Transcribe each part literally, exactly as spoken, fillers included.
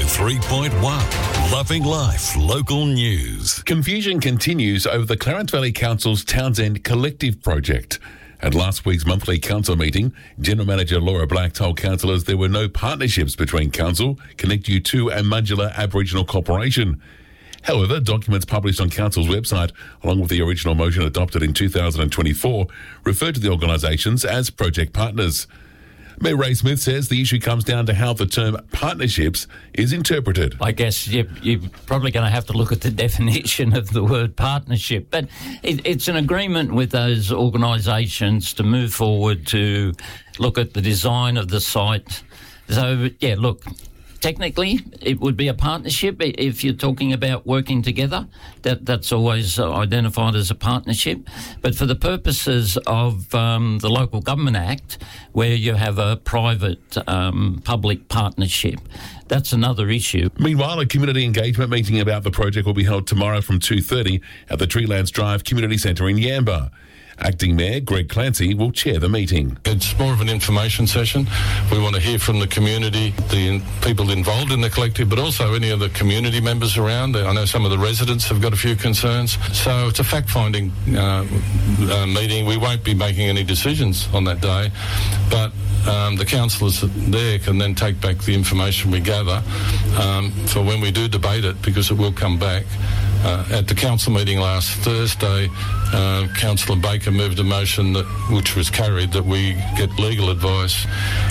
three point one. Loving Life Local News. Confusion continues over the Clarence Valley Council's Townsend Collective project. At last week's monthly council meeting, General Manager Laura Black told councillors there were no partnerships between council, Connect U two and Mudgilla Aboriginal Corporation. However, documents published on Council's website, along with the original motion adopted in two thousand twenty-four, refer to the organisations as project partners. Mayor Ray Smith says the issue comes down to how the term partnerships is interpreted. I guess you're, you're probably going to have to look at the definition of the word partnership, but it, it's an agreement with those organisations to move forward to look at the design of the site. So, yeah, look, technically it would be a partnership if you're talking about working together. That That's always identified as a partnership. But for the purposes of um, the Local Government Act, where you have a private um, public partnership, that's another issue. Meanwhile, a community engagement meeting about the project will be held tomorrow from two thirty at the Treelands Drive Community Centre in Yamba. Acting Mayor Greg Clancy will chair the meeting. It's more of an information session. We want to hear from the community, the people involved in the collective, but also any of the community members around. I know some of the residents have got a few concerns. So it's a fact-finding uh, uh, meeting. We won't be making any decisions on that day, but um, the councillors there can then take back the information we gather um, for when we do debate it, because it will come back. Uh, at the council meeting last Thursday, uh, Councillor Baker moved a motion that, which was carried, that we get legal advice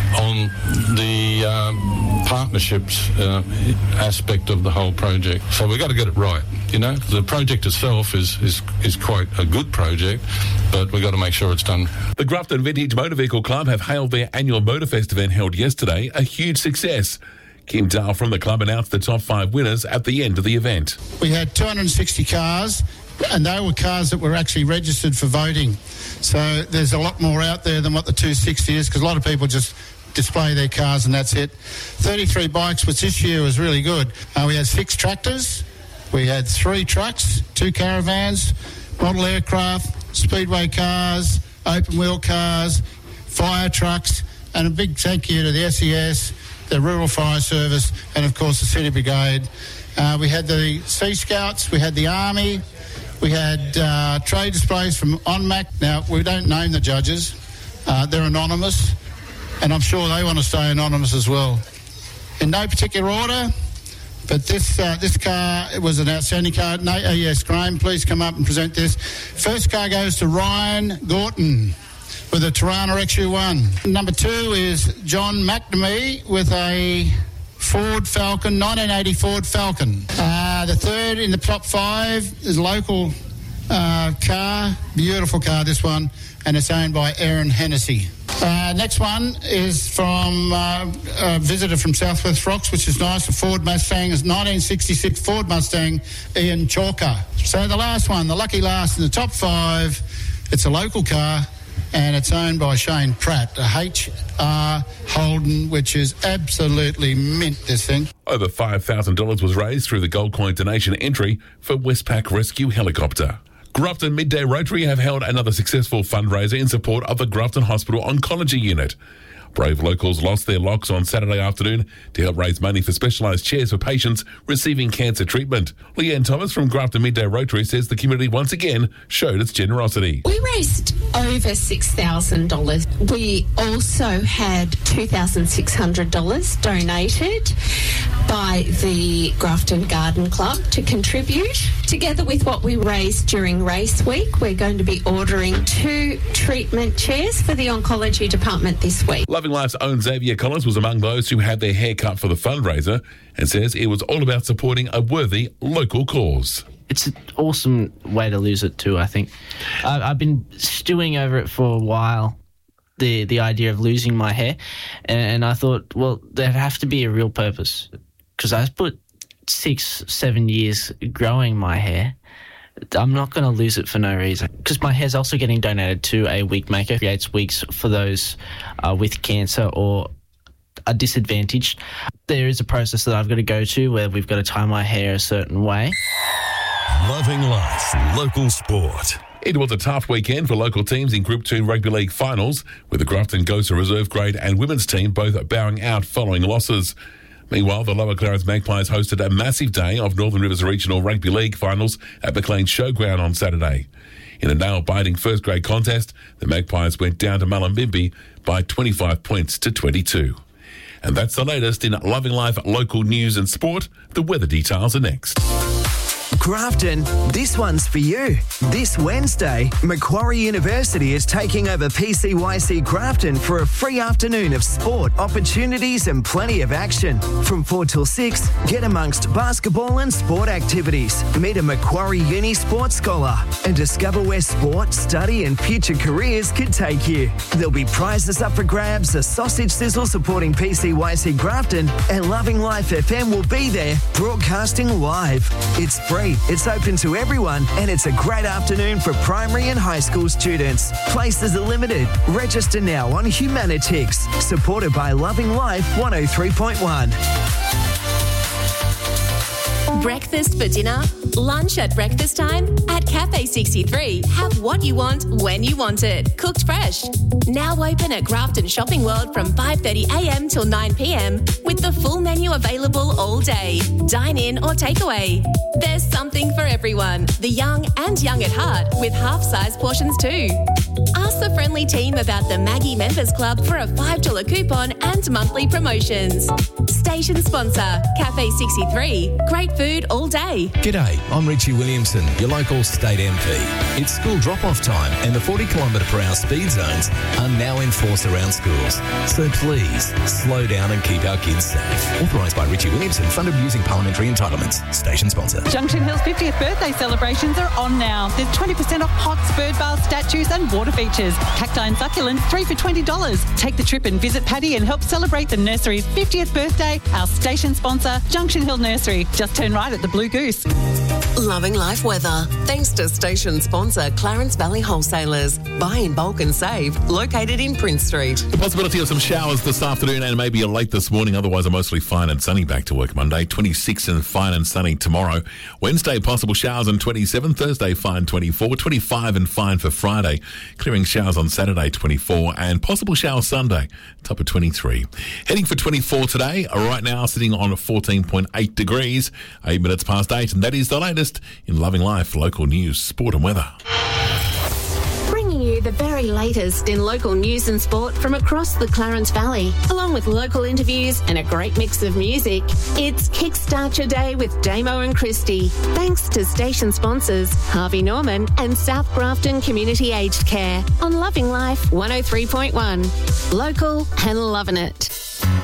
on the um, partnerships uh, aspect of the whole project. So we've got to get it right. You know, the project itself is, is, is quite a good project, but we've got to make sure it's done. The Grafton Vintage Motor Vehicle Club have hailed their annual Motorfest event held yesterday a huge success. Kim Dahl from the club announced the top five winners at the end of the event. We had two hundred sixty cars, and they were cars that were actually registered for voting. So there's a lot more out there than what the two hundred sixty is, because a lot of people just display their cars and that's it. thirty-three bikes, which this year was really good. Uh, we had six tractors, we had three trucks, two caravans, model aircraft, speedway cars, open wheel cars, fire trucks, and a big thank you to the S E S, the Rural Fire Service, and of course the City Brigade. Uh, we had the Sea Scouts, we had the Army, we had uh, trade displays from O N M A C. Now, we don't name the judges. Uh, they're anonymous, and I'm sure they want to stay anonymous as well. In no particular order, but this uh, this car, it was an outstanding car. No, uh, yes, Graham, please come up and present this. First car goes to Ryan Gorton with a Tirana X U one. Number two is John McNamee with a Ford Falcon, nineteen eighty Ford Falcon. Uh, the third in the top five is a local uh, car, beautiful car, this one, and it's owned by Aaron Hennessy. Uh, next one is from uh, a visitor from Southwest Rocks, which is nice, a Ford Mustang, is nineteen sixty-six Ford Mustang, Ian Chalker. So the last one, the lucky last in the top five, it's a local car, and it's owned by Shane Pratt, a H R Holden, which is absolutely mint, this thing. Over five thousand dollars was raised through the Gold Coin donation entry for Westpac Rescue Helicopter. Grafton Midday Rotary have held another successful fundraiser in support of the Grafton Hospital Oncology Unit. Brave locals lost their locks on Saturday afternoon to help raise money for specialised chairs for patients receiving cancer treatment. Leanne Thomas from Grafton Midday Rotary says the community once again showed its generosity. We raised over six thousand dollars. We also had two thousand six hundred dollars donated by the Grafton Garden Club to contribute. Together with what we raised during race week, we're going to be ordering two treatment chairs for the oncology department this week. Loving Life's own Xavier Collins was among those who had their hair cut for the fundraiser and says it was all about supporting a worthy local cause. It's an awesome way to lose it too, I think. I've, I've been stewing over it for a while, the the idea of losing my hair, and I thought, well, there'd have to be a real purpose, because I put six, seven years growing my hair. I'm not going to lose it for no reason, because my hair's also getting donated to a wig maker who creates wigs for those uh, with cancer or are disadvantaged. There is a process that I've got to go to where we've got to tie my hair a certain way. Loving Life, local sport. It was a tough weekend for local teams in Group two Rugby League finals, with the Grafton Ghosts Reserve Grade and women's team both bowing out following losses. Meanwhile, the Lower Clarence Magpies hosted a massive day of Northern Rivers Regional Rugby League finals at McLean Showground on Saturday. In a nail-biting first-grade contest, the Magpies went down to Mullumbimby by twenty-five points to twenty-two. And that's the latest in Loving Life local news and sport. The weather details are next. Grafton, this one's for you. This Wednesday, Macquarie University is taking over P C Y C Grafton for a free afternoon of sport, opportunities and plenty of action. From four till six, get amongst basketball and sport activities. Meet a Macquarie Uni sports scholar and discover where sport, study and future careers could take you. There'll be prizes up for grabs, a sausage sizzle supporting P C Y C Grafton, and Loving Life F M will be there broadcasting live. It's free. It's open to everyone and it's a great afternoon for primary and high school students. Places are limited. Register now on Humanitix. Supported by Loving Life one oh three point one. Breakfast for dinner? Lunch at breakfast time? At Cafe sixty-three, have what you want when you want it. Cooked fresh. Now open at Grafton Shopping World from five thirty a m till nine p m with the full menu available all day. Dine in or takeaway. There's something for everyone, the young and young at heart, with half-size portions too. Ask the friendly team about the Maggie Members Club for a five dollars coupon and monthly promotions. Station sponsor, Cafe sixty-three. Great food all day. G'day, I'm Richie Williamson, your local state M P. It's school drop-off time and the forty kilometre per hour speed zones are now in force around schools. So please, slow down and keep our kids safe. Authorised by Richie Williamson, funded using parliamentary entitlements. Station sponsor. Junction Hill's fiftieth birthday celebrations are on now. There's twenty percent off pots, bird baths, statues and water features. Cacti and succulents, three for twenty dollars. Take the trip and visit Paddy and help celebrate the nursery's fiftieth birthday. Our station sponsor, Junction Hill Nursery. Just turn right at the Blue Goose. Loving Life weather. Thanks to station sponsor Clarence Valley Wholesalers. Buy in bulk and save. Located in Prince Street. The possibility of some showers this afternoon and maybe a late this morning. Otherwise, a mostly fine and sunny back to work Monday. twenty-six and fine and sunny tomorrow. Wednesday, possible showers on twenty-seven. Thursday, fine twenty-four. twenty-five and fine for Friday. Clearing showers on Saturday, twenty-four. And possible shower Sunday, top of twenty-three. Heading for twenty-four today. Right now, sitting on fourteen point eight degrees. Eight minutes past eight. And that is the latest in Loving Life, local news, sport and weather. Bringing you the very latest in local news and sport from across the Clarence Valley, along with local interviews and a great mix of music. It's Kickstart Your Day with Damo and Christy. Thanks to station sponsors Harvey Norman and South Grafton Community Aged Care on Loving Life one oh three point one. Local and loving it.